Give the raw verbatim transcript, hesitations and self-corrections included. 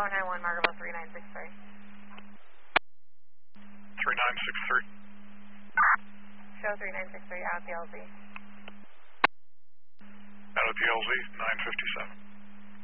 Tower nine one, Margaret three nine six three. three nine six three. Show three nine six three out the L Z. Out of the L Z, nine fifty-seven.